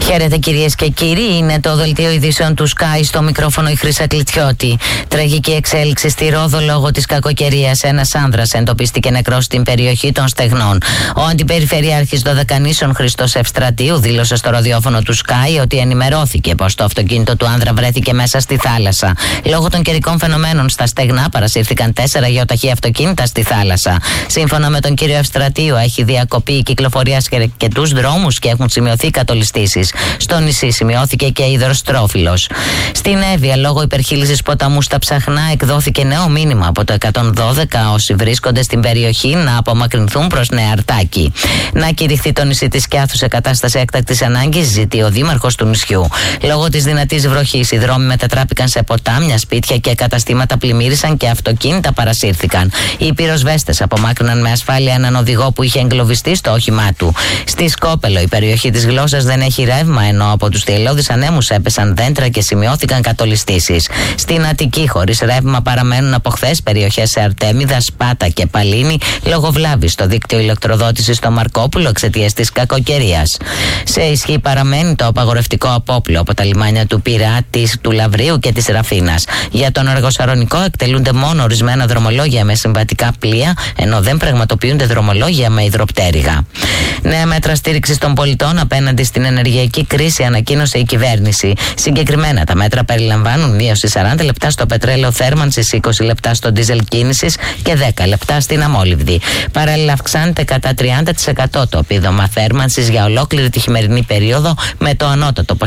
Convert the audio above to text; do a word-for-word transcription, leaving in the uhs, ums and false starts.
Χαίρετε κυρίες και κύριοι, είναι το δελτίο ειδήσεων του Sky, στο μικρόφωνο η Χρύσα Κλητσιώτη. Τραγική εξέλιξη στη Ρόδο λόγω της κακοκαιρίας. Ένας άνδρας εντοπίστηκε νεκρός στην περιοχή των Στεγνών. Ο αντιπεριφερειάρχης Δωδεκανήσων Χριστός Ευστρατείου δήλωσε στο ραδιόφωνο του Sky ότι ενημερώθηκε πως το αυτοκίνητο του άνδρα βρέθηκε μέσα στη θάλασσα. Λόγω των καιρικών φαινομένων στα στεγνά παρασύρθηκαν τέσσερα γεωταχή αυτοκίνητα στη θάλασσα. Σύμφωνα με τον κύριο Ευστρατείου, έχει διακοπεί η κυκλοφορία σε αρκετούς δρόμους και έχουν σημειωθεί κατολιστήσεις. Στο νησί σημειώθηκε και υδροστρόφυλλος. Στην Εύβοια, λόγω υπερχείλησης ποταμού στα Ψαχνά, εκδόθηκε νέο μήνυμα από το εκατόν δώδεκα όσοι βρίσκονται στην περιοχή να απομακρυνθούν προς Νέα Αρτάκη. Να κηρυχθεί το νησί της Κιάθου σε κατάσταση έκτακτης ανάγκης, ζητεί ο δήμαρχος του νησιού. Λόγω της δυνατής βροχής, οι δρόμοι μετατράπηκαν σε ποτάμια, σπίτια και καταστήματα πλημμύρισαν και αυτοκίνητα παρασύρθηκαν. Οι πυροσβέστες απομάκρυναν με ασφάλεια έναν οδηγό που είχε εγκλωβιστεί στο όχημά του. Στη Σκόπελο, η περιοχή της Γλώσσας δεν έχει ρεύμα, ενώ από τους θηελώδεις ανέμους έπεσαν δέντρα και σημειώθηκαν κατολιστήσεις. Στην Αττική, χωρίς ρεύμα παραμένουν από χθες περιοχές σε Αρτέμιδα, Σπάτα και Παλίνη, λόγω βλάβης στο δίκτυο ηλεκτροδότησης στο Μαρκόπουλο εξαιτίας της κακοκαιρίας. Σε ισχύ παραμένει το απαγορευτικό απόπλο από τα λιμάνια του Πειραιά, της, του Λαβρίου και της Ραφίνας. Για τον Αργοσαρονικό εκτελούνται μόνο ορισμένα δρομολόγια με συμβατικά πλοία, ενώ δεν πραγματοποιούνται δρομολόγια με υδροπτέρυγα. Νέα μέτρα στήριξης των πολιτών απέναντι στην ενεργειακή κρίση ανακοίνωσε η κυβέρνηση. Συγκεκριμένα, τα μέτρα περιλαμβάνουν μείωση σαράντα λεπτά στο πετρέλαιο θέρμανσης, είκοσι λεπτά στο ντίζελ κίνησης και δέκα λεπτά στην αμόλυβδη. Παράλληλα, αυξάνεται κατά τριάντα τοις εκατό το επίδομα θέρμανσης για ολόκληρη τη χειμερινή περίοδο, με το ανώτατο